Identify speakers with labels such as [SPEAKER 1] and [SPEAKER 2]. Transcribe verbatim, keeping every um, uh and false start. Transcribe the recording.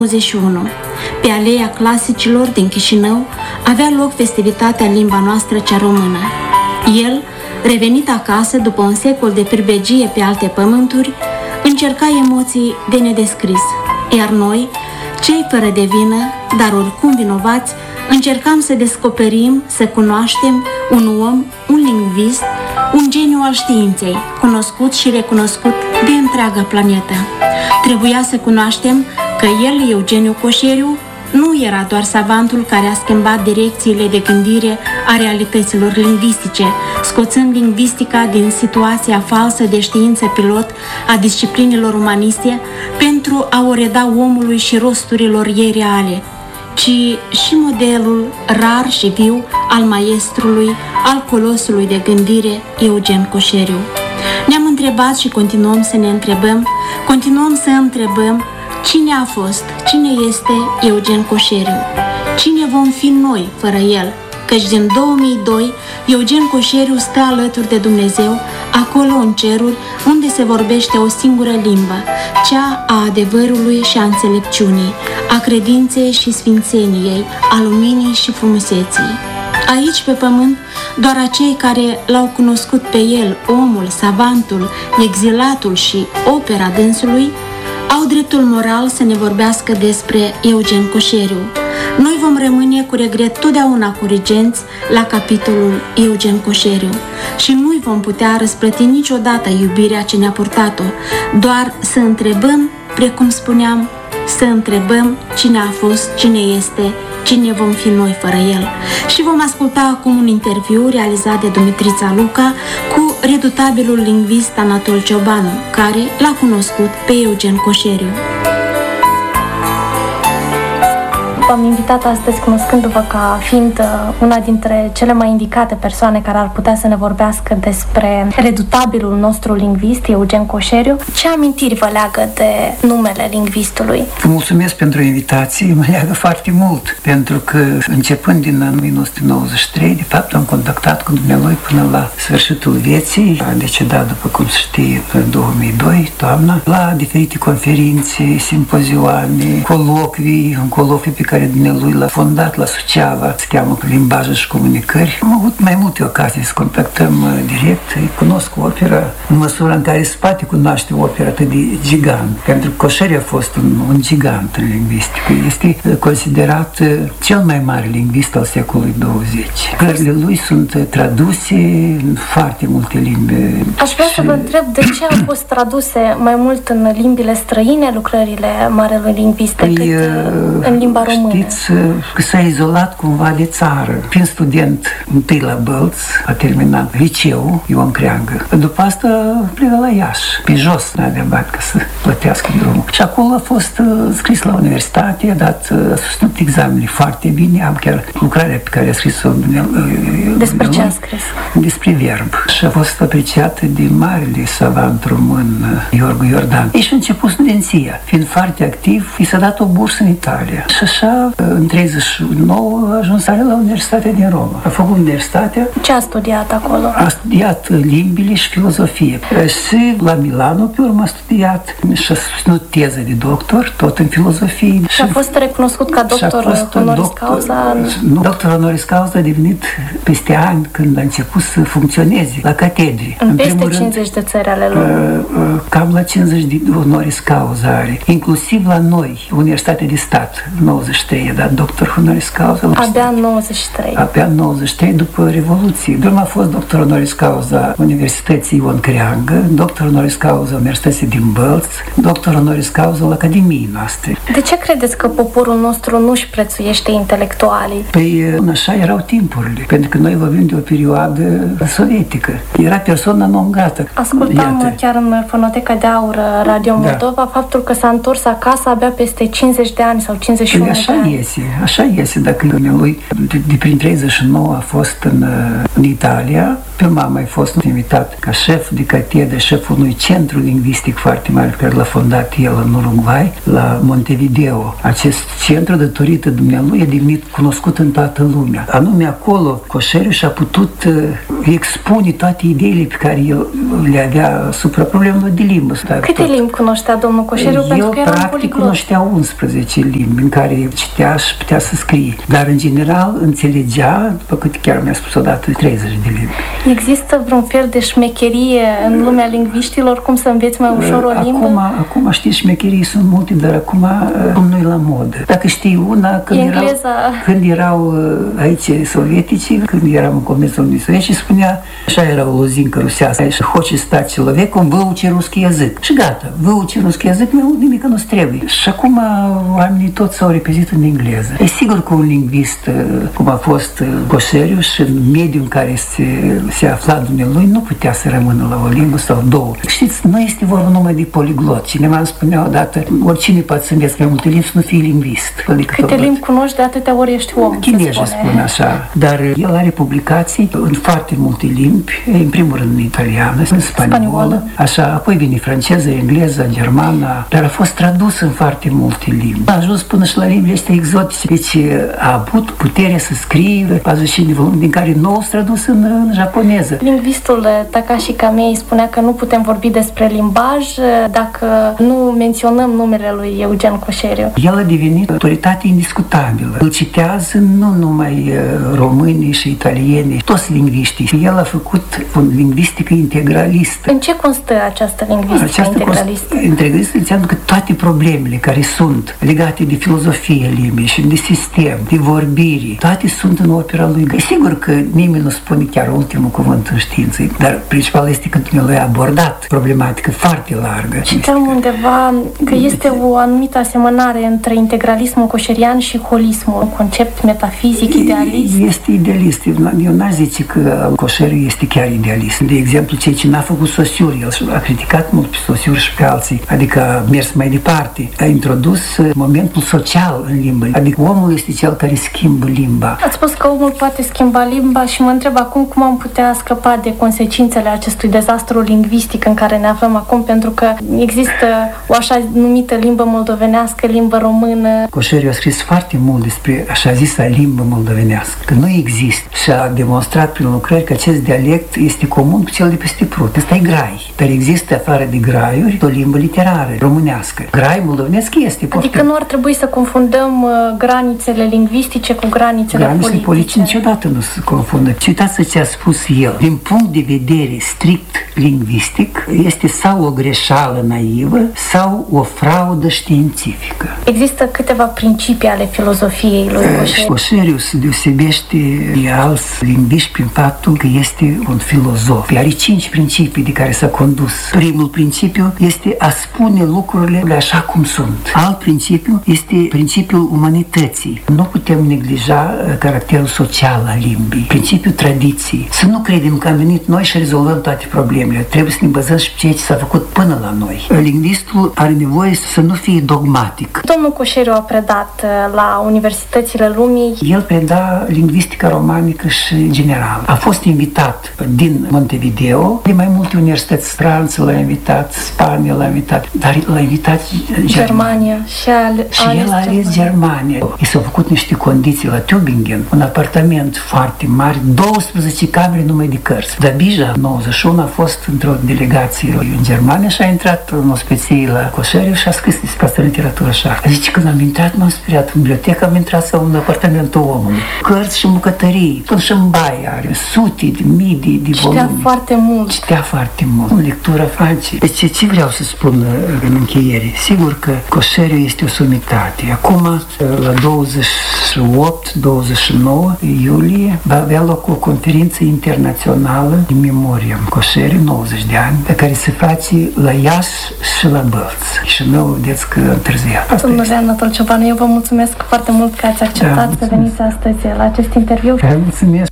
[SPEAKER 1] nouăzeci și unu. Pe Aleea Clasicilor din Chișinău avea loc festivitatea în limba noastră cea română. El, revenit acasă după un secol de pribegie pe alte pământuri, încerca emoții de nedescris, iar noi, cei fără de vină, dar oricum vinovați, încercam să descoperim, să cunoaștem un om, un lingvist, un geniu al științei, cunoscut și recunoscut de întreaga planetă. Trebuia să cunoaștem că el, Eugeniu Coșeriu, nu era doar savantul care a schimbat direcțiile de gândire a realităților lingvistice, scoțând lingvistica din situația falsă de știință pilot a disciplinelor umaniste pentru a o reda omului și rosturilor ei reale, ci și modelul rar și viu al maestrului, al colosului de gândire Eugen Coșeriu. Ne-am întrebat și continuăm să ne întrebăm, continuăm să întrebăm cine a fost, cine este Eugen Coșeriu, cine vom fi noi fără el, căci din două mii doi Eugen Coșeriu stă alături de Dumnezeu, acolo în ceruri, unde se vorbește o singură limbă, cea a adevărului și a înțelepciunii, a credinței și sfințeniei, a luminii și frumuseții. Aici, pe pământ, doar acei care l-au cunoscut pe el, omul, savantul, exilatul și opera dânsului, au dreptul moral să ne vorbească despre Eugen Coșeriu. Noi vom rămâne cu regret totdeauna curigenți la capitolul Eugen Coșeriu și nu-i vom putea răsplăti niciodată iubirea ce ne-a purtat-o, doar să întrebăm, precum spuneam, să întrebăm cine a fost, cine este, cine vom fi noi fără el. Și vom asculta acum un interviu realizat de Dumitrița Luca cu redutabilul lingvist Anatol Ciobanu, care l-a cunoscut pe Eugen Coșeriu.
[SPEAKER 2] V-am invitat astăzi cunoscându-vă ca fiind una dintre cele mai indicate persoane care ar putea să ne vorbească despre redutabilul nostru lingvist, Eugen Coșeriu. Ce amintiri vă leagă de numele lingvistului?
[SPEAKER 3] Vă mulțumesc pentru invitație, mă leagă foarte mult, pentru că începând din anul o mie nouă sute nouăzeci și trei, de fapt am contactat cu dumnealui până la sfârșitul vieții, a decedat, după cum se știe, în două mii doi, toamna, la diferite conferințe, simpozioane, colocvii, un colocviu pe care dumnealui l-a fondat la Suceava, se cheamă Limbajul și Comunicări. Am avut mai multe ocazii să contactăm direct, îi cunosc opera, în măsura în care se poate cunoaște opera atât de gigant, pentru că Coșeriu a fost un, un gigant în lingvistică. Este considerat cel mai mare lingvist al secolului douăzeci. Cărțile lui sunt traduse în foarte multe limbi.
[SPEAKER 2] Aș vrea și... să vă întreb de ce au fost traduse mai mult în limbile străine lucrările marelui lingvist decât păi, în limba română.
[SPEAKER 3] Știți că s-a izolat cumva de țară. Fiind student întâi la Bălț, a terminat liceu, Ion Creangă. După asta pleca la Iași, pe jos, n-avea bani ca să plătească drumul. Și acolo a fost uh, scris la universitate, a dat, uh, a susținut examenele foarte bine. Am chiar lucrarea pe care a scris-o uh,
[SPEAKER 2] despre ce a scris?
[SPEAKER 3] Despre verb. Și a fost apreciată de marele savant român uh, Iorgu Iordan. Ei și-a început studenția. Fiind foarte activ, i s-a dat o bursă în Italia. Și așa, în treizeci și nouă, a ajuns la Universitatea din Roma. A făcut universitatea.
[SPEAKER 2] Ce a studiat acolo?
[SPEAKER 3] A studiat limbile și filozofie. Și la Milano, pe urmă, a studiat și a susținut teză de doctor, tot în filozofie.
[SPEAKER 2] Și a fost recunoscut ca doctor honoris causa?
[SPEAKER 3] Nu, doctor honoris causa a devenit peste ani, când a început să funcționeze la catedre.
[SPEAKER 2] În, în peste cincizeci de țări ale lumii.
[SPEAKER 3] Cam la cincizeci de honoris causa are. Inclusiv la noi, Universitatea de Stat, nouăzeci și trei, a dat doctor honoris causa.
[SPEAKER 2] Abia în nouăzeci și trei.
[SPEAKER 3] Abia în nouăzeci și trei, după Revoluție. Drum a fost doctor honoris causa Universității Ion Creangă, doctor honoris causa Universității din Bălț, doctor honoris causa la Academiei noastre.
[SPEAKER 2] De ce credeți că poporul nostru nu-și prețuiește intelectualii?
[SPEAKER 3] Păi așa erau timpurile, pentru că noi vorbim de o perioadă sovietică. Era persoana non grata.
[SPEAKER 2] Ascultam Iată. chiar în Fonoteca de Aur Radio Moldova da. faptul că s-a întors acasă abia peste cincizeci de ani sau cincizeci și unu
[SPEAKER 3] păi așa
[SPEAKER 2] de ani.
[SPEAKER 3] Iese, așa iese, dacă lui de, de prin treizeci și nouă a fost în, în Italia, Pe mama ai fost invitat ca șef de catedră, șeful unui centru lingvistic foarte mare pe care l-a fondat el în Uruguay, la Montevideo. Acest centru, datorită dumnealui, e devenit cunoscut în toată lumea. Anume acolo, Coșeriu și-a putut uh, expune toate ideile pe care el le avea asupra problemelor de limbă.
[SPEAKER 2] Câte limbi cunoștea domnul Coșeriu?
[SPEAKER 3] El,
[SPEAKER 2] pentru că era
[SPEAKER 3] practic, cunoștea unsprezece limbi în care citea și putea să scrie. Dar, în general, înțelegea, după cât chiar mi-a spus odată, treizeci de limbi.
[SPEAKER 2] Există vreun fel de șmecherie în lumea lingviștilor, cum să înveți mai ușor o limbă?
[SPEAKER 3] Acum, acum știți, șmecherii sunt multe, dar acum nu-i la modă. Dacă știi una, când, erau, când erau aici sovietici, când eram în Comerțul Unii Sovietici, spunea, așa era o lozincă rusească, și hoce stać человеком, выучи rусский язык. Și gata, выучи rusский языc, nimic nu-ți trebuie. Și acum oamenii toți s-au repezit în engleză. E sigur că un lingvist, cum a fost Coșeriu, și în mediul în care se, se afla dumnealui, nu putea să rămână la o limbă sau două. Știți, nu este vorba numai de poliglot. Cineva îmi spunea odată, oricine poate să înveți mai multe limbi, să nu fie lingvist.
[SPEAKER 2] Câte limbi cunoști, de atâtea ori ești om.
[SPEAKER 3] Chinezii spun așa. Dar el are publicații în foarte multe limbi, în primul rând în italiană, în spaniolă, așa, apoi vine franceză, engleză, germană, dar a fost tradus în foarte multe limbi. A ajuns până și la limbile astea exotice. Deci a avut puterea să scrie patruzeci și cinci de volume, din care nouă s-a tradus în, în japoneză.
[SPEAKER 2] Lingvistul Takashi Kamei spunea că nu putem vorbi despre limbaj dacă nu menționăm numele lui Eugen Coșeriu.
[SPEAKER 3] El a devenit autoritate indiscutabilă. Îl citează nu numai românii și italienii, toți lingviștii. El a făcut o lingvistică integralistă.
[SPEAKER 2] În ce constă această lingvistică această integralistă?
[SPEAKER 3] Integralistă înseamnă că toate problemele care sunt legate de filozofie limbii și de sistem, de vorbire, toate sunt în opera lui. E sigur că nimeni nu spune chiar ultimul cuvânt în știință, dar principal este că el a abordat problematică foarte largă.
[SPEAKER 2] Citeam undeva că este o anumită asemănare între integralismul coșerian și holismul, un concept metafizic, idealist.
[SPEAKER 3] Este idealist. Eu n-aș zice că Coșeriu este chiar idealist. De exemplu, ceea ce n-a făcut Saussure, el a criticat mult pe Saussure și pe alții, adică a mers mai departe, a introdus momentul social în limbă, adică omul este cel care schimbă limba.
[SPEAKER 2] Ați spus că omul poate schimba limba și mă întreb acum cum am putea scăpa de consecințele acestui dezastru lingvistic în care ne aflăm acum, pentru că există o așa numită limbă moldovenească, limbă română.
[SPEAKER 3] Coșeriu a scris foarte mult despre așa zisa limbă moldovenească, că nu există, și a demonstrat prin lucrări că acest dialect este comun cu cel de peste Prut. Ăsta e grai, dar există afară de graiuri o limbă literară românească. Grai moldovenesc este.
[SPEAKER 2] Adică poftim. Nu ar trebui să confundăm uh, granițele lingvistice cu granițele,
[SPEAKER 3] granițele
[SPEAKER 2] politice.
[SPEAKER 3] politice niciodată nu se confundă. Uitați ce a spus el. Din punct de vedere strict lingvistic, este sau o greșeală naivă sau o fraudă științifică.
[SPEAKER 2] Există câteva principii ale filozofiei lui Coșeriu.
[SPEAKER 3] Coșeriu se deosebește de alți lingviști prin faptul că este un filozof. Are cinci principii de care s-a condus. Primul principiu este a spune lucrurile așa cum sunt. Alt principiu este principiul umanității. Nu putem neglija caracterul social al limbii. Principiul tradiției. Să nu credem că am venit noi și rezolvăm toate problemele. Trebuie să ne bazăm și pe ceea ce s-a făcut până la noi. Lingvistul are nevoie să nu fie dogmatic.
[SPEAKER 2] Domnul Coșeriu a predat la universitățile lumii.
[SPEAKER 3] El preda lingvistica romanică și generală. A fost invitat din Montevideo, de mai multe universități. Franța l-a invitat, Spania l-a invitat, dar l-a invitat Germania.
[SPEAKER 2] Germania. Și, a,
[SPEAKER 3] și a el a ales Germania. I s-au făcut niște condiții la Tübingen, un apartament foarte mare, douăsprezece camere numai de cărți. Dabija, în nouăzeci și unu, a fost într-o delegație în Germania și a intrat în ospecie la Coșeriu și a scris despre asta literatură așa. Zice, când am intrat, m-am speriat. În bibliotecă am intrat sau în apartamentul omului. Cărți și bucătării, până și în baie are sute de mii de, de volume.
[SPEAKER 2] Citea foarte mult.
[SPEAKER 3] Citea foarte mult. În lectură face. Deci ce vreau să spun în încheiere? Sigur că Coșeriu este o somitate. Acum, la douăzeci și opt douăzeci și nouă iulie, va avea loc o conferință internațională în memoria Coșeriu, nouăzeci de ani, pe care se face la Iași și la Bălți. Și nu vedeți că întârziat.
[SPEAKER 2] Domnule Anatol Ciobanu, eu vă mulțumesc foarte mult că ați acceptat da, să veniți astăzi la acest interviu.
[SPEAKER 3] Da, mulțumesc.